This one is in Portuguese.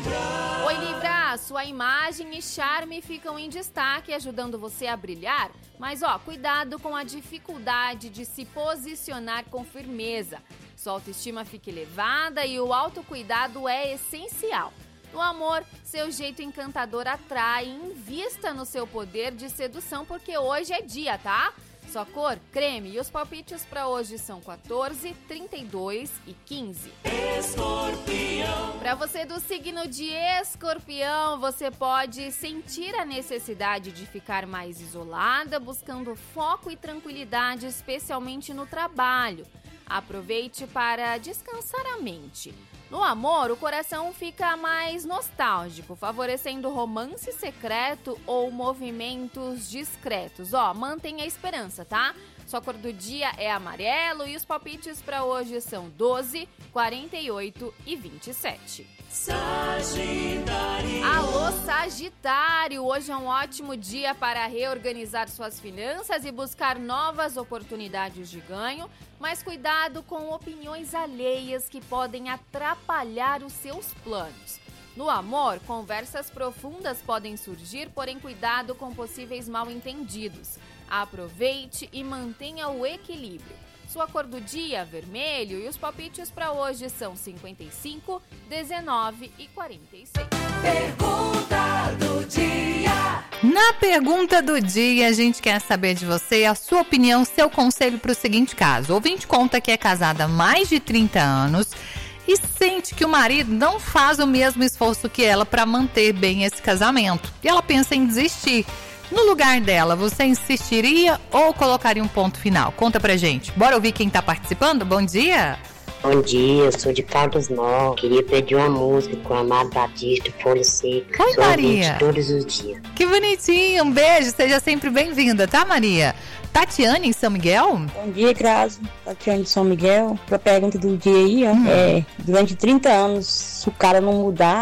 Oi, Libra, sua imagem e charme ficam em destaque, ajudando você a brilhar. Mas, cuidado com a dificuldade de se posicionar com firmeza. Sua autoestima fica elevada e o autocuidado é essencial. No amor, seu jeito encantador atrai. Invista no seu poder de sedução, porque hoje é dia, tá? Sua cor, creme. E os palpites para hoje são 14, 32 e 15. Escorpião. Para você do signo de Escorpião, você pode sentir a necessidade de ficar mais isolada, buscando foco e tranquilidade, especialmente no trabalho. Aproveite para descansar a mente. No amor, o coração fica mais nostálgico, favorecendo romance secreto ou movimentos discretos. Mantenha a esperança, tá? Sua cor do dia é amarelo e os palpites para hoje são 12, 48 e 27. Sagitário. Alô, Sagitário! Hoje é um ótimo dia para reorganizar suas finanças e buscar novas oportunidades de ganho, mas cuidado com opiniões alheias que podem atrapalhar os seus planos. No amor, conversas profundas podem surgir, porém cuidado com possíveis mal-entendidos. Aproveite e mantenha o equilíbrio. Sua cor do dia, vermelho, e os palpites para hoje são 55, 19 e 46. Pergunta do dia. Na pergunta do dia, a gente quer saber de você a sua opinião, seu conselho para o seguinte caso. O ouvinte conta que é casada há mais de 30 anos e sente que o marido não faz o mesmo esforço que ela para manter bem esse casamento. E ela pensa em desistir. No lugar dela, você insistiria ou colocaria um ponto final? Conta pra gente. Bora ouvir quem tá participando? Bom dia! Bom dia, eu sou de Caldas Novas. Queria pedir uma música com a Amado Batista, Folha Seca. Oi, sou Maria! Todos os dias. Que bonitinho! Um beijo, seja sempre bem-vinda, tá, Maria? Tatiane, em São Miguel? Bom dia, Grazi. Tatiane de São Miguel. Pra pergunta do dia aí, durante 30 anos, se o cara não mudar,